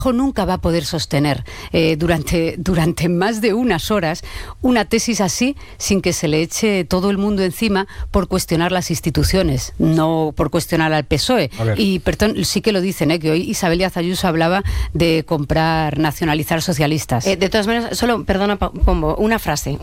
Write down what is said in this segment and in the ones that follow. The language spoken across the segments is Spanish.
nunca va a poder sostener durante más de unas horas una tesis así sin que se le eche todo el mundo encima por cuestionar las instituciones, no por cuestionar al PSOE. Y perdón, sí que lo dicen, que hoy Isabel Díaz Ayuso hablaba de nacionalizar socialistas. De todas maneras, solo, perdona, Pombo, una frase.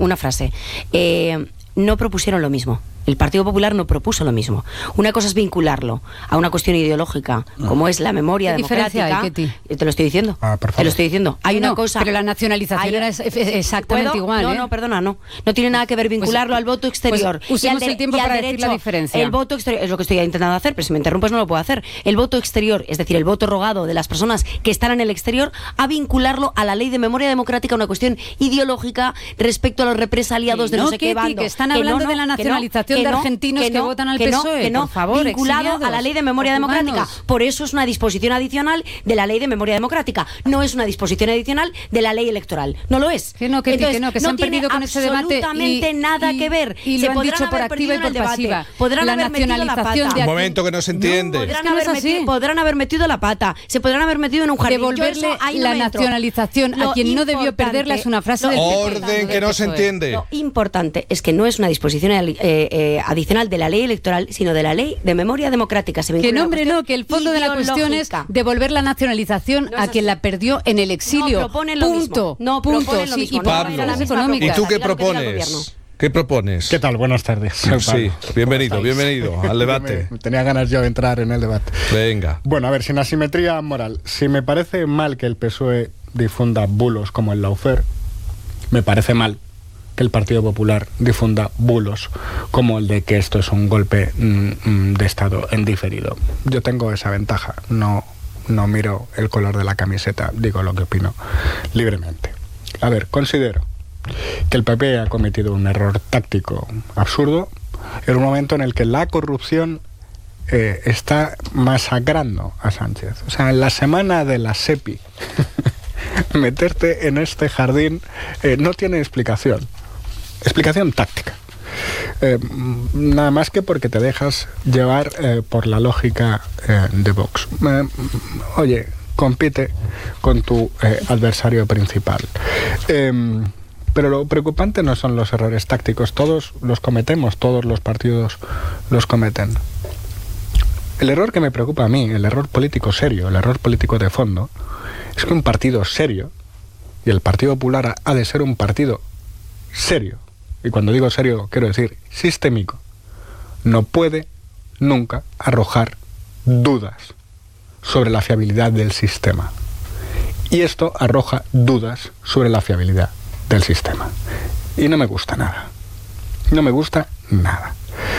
No propusieron lo mismo. El Partido Popular no propuso lo mismo. Una cosa es vincularlo a una cuestión ideológica, como es la memoria democrática. Te lo estoy diciendo. Te lo estoy diciendo. Hay una cosa. Pero la nacionalización era exactamente igual. No, perdona, no. No tiene nada que ver vincularlo al voto exterior. Usemos el tiempo para decir la diferencia. El voto exterior es lo que estoy intentando hacer, pero si me interrumpes no lo puedo hacer. El voto exterior, es decir, el voto rogado de las personas que están en el exterior, a vincularlo a la ley de memoria democrática, una cuestión ideológica respecto a los represaliados de no sé qué bando. Que están hablando de la nacionalización de argentinos que votan al PSOE, por favor, vinculado a la ley de memoria democrática. Por eso es una disposición adicional de la ley de memoria democrática. No es una disposición adicional de la ley electoral. No lo es. Que se han perdido con ese debate. Absolutamente nada que ver. Y lo han dicho por activa y por pasiva. Podrán haber metido la pata. Un momento que no se entiende. Podrán haber metido la pata. Se podrán haber metido en un jardín. Devolverle la nacionalización a quien no debió perderla es una frase del orden que no se entiende. Lo importante es que no es una disposición adicional de la ley electoral, sino de la ley de memoria democrática. Que el fondo de la cuestión es devolver la nacionalización a quien la perdió en el exilio. No proponen lo mismo. Y Pablo, ¿y tú qué propones? ¿Qué propones? ¿Qué tal? Buenas tardes. Sí, bienvenido al debate. Tenía ganas yo de entrar en el debate. Venga. Bueno, a ver, sin asimetría moral. Si me parece mal que el PSOE difunda bulos como el lawfare, me parece mal que el Partido Popular difunda bulos como el de que esto es un golpe de Estado en diferido. Yo tengo esa ventaja. No miro el color de la camiseta, digo lo que opino libremente. A ver, considero que el PP ha cometido un error táctico absurdo en un momento en el que la corrupción está masacrando a Sánchez. O sea, en la semana de la SEPI meterte en este jardín no tiene explicación táctica. Nada más que porque te dejas llevar por la lógica de Vox. Oye, compite con tu adversario principal. Pero lo preocupante no son los errores tácticos. Todos los cometemos, todos los partidos los cometen. El error que me preocupa a mí, el error político serio, el error político de fondo, es que un partido serio, y el Partido Popular ha de ser un partido serio, y cuando digo serio quiero decir sistémico, no puede nunca arrojar dudas sobre la fiabilidad del sistema. Y esto arroja dudas sobre la fiabilidad del sistema. Y no me gusta nada. No me gusta nada.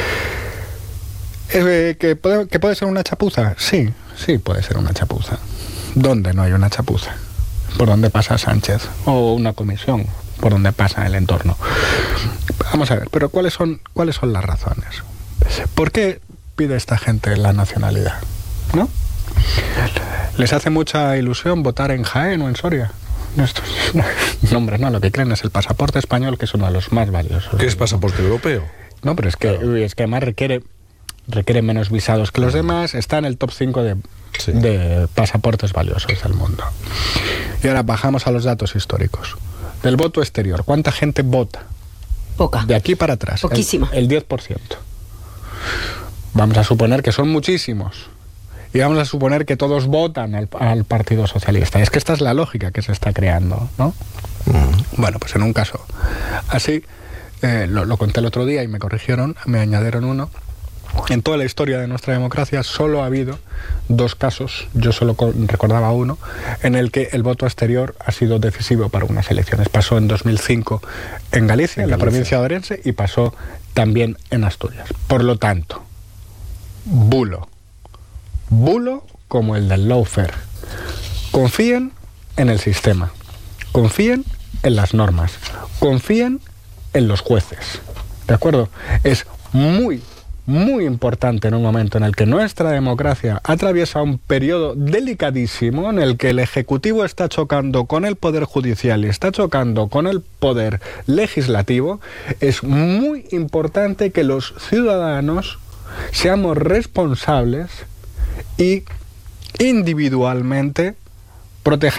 ¿Que puede ser una chapuza? Sí puede ser una chapuza. ¿Dónde no hay una chapuza? ¿Por dónde pasa Sánchez? O una comisión, por donde pasa el entorno. Vamos a ver, pero ¿cuáles son las razones? ¿Por qué pide esta gente la nacionalidad? ¿No? ¿Les hace mucha ilusión votar en Jaén o en Soria? No, hombre, no, lo que creen es el pasaporte español, que es uno de los más valiosos. ¿Qué es pasaporte europeo? No, pero es que además requiere menos visados que los demás, está en el top 5 de pasaportes valiosos del mundo. Y ahora bajamos a los datos históricos. Del voto exterior, ¿cuánta gente vota? Poca. De aquí para atrás. Poquísima. El 10%. Vamos a suponer que son muchísimos. Y vamos a suponer que todos votan al Partido Socialista. Es que esta es la lógica que se está creando, ¿no? Bueno, pues en un caso así, lo conté el otro día y me corrigieron, me añadieron uno. En toda la historia de nuestra democracia solo ha habido 2 casos, yo solo recordaba uno, en el que el voto exterior ha sido decisivo para unas elecciones. Pasó en 2005 en Galicia, en la provincia de Orense, y pasó también en Asturias. Por lo tanto, bulo como el del lawfare. Confíen en el sistema, confíen en las normas, confíen en los jueces. ¿De acuerdo? Es muy importante en un momento en el que nuestra democracia atraviesa un periodo delicadísimo, en el que el Ejecutivo está chocando con el Poder Judicial y está chocando con el Poder Legislativo. Es muy importante que los ciudadanos seamos responsables y individualmente proteger